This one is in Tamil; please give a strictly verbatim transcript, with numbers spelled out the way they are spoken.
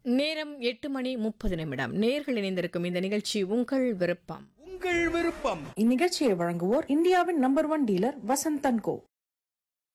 நேரம் எட்டு மணி முப்பது நிமிடம். நேர்கள் இணைந்திருக்கும் இந்த நிகழ்ச்சி உங்கள் விருப்பம். உங்கள் விருப்பம். இந்நிகழ்ச்சியை வழங்குவோர் இந்தியாவின் number one dealer Vasanth and go.